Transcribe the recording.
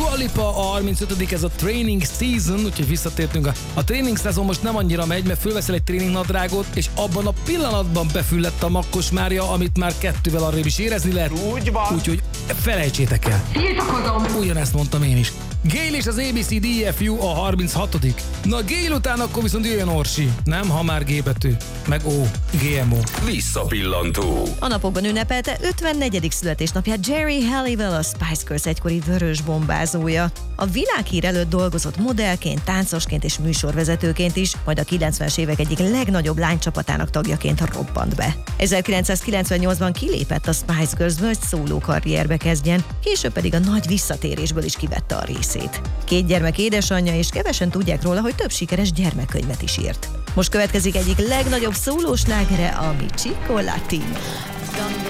Dua Lipa a 35. ez a Training Season, úgyhogy visszatértünk. A training szezon most nem annyira megy, mert fölveszel egy tréningnadrágot, és abban a pillanatban befüllett a Makkos Mária, amit már 2-vel arrébb is érezni lehet. Úgy van. Úgyhogy felejtsétek el. Tiltakozom! Ugyanezt mondtam én is. Gayle és az ABCDEFU a 36. Na Gayle után akkor viszont jöjjön Orsi. Nem, ha már G betű. Meg O. GMO. Visszapillantó. A napokban ünnepelte 54. születésnapját Jerry Halliwell, a Spice Girls egykori vörös bombázója. A világhír előtt dolgozott modellként, táncosként és műsorvezetőként is, majd a 90-es évek egyik legnagyobb lánycsapatának tagjaként robbant be. 1998-ban kilépett a Spice Girlsből, hogy szóló karrierbe kezdjen, később pedig a nagy visszatérésből is kivette a részét. 2 gyermek édesanyja, és kevesen tudják róla, hogy több sikeres gyermekkönyvet is írt. Most következik egyik legnagyobb szólós slágere, ami Chico Latino.